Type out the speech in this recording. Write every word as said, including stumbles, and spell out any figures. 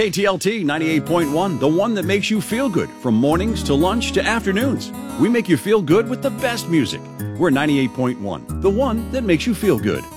K T L T ninety-eight point one, the one that makes you feel good from mornings to lunch to afternoons. We make you feel good with the best music. We're ninety-eight point one, the one that makes you feel good.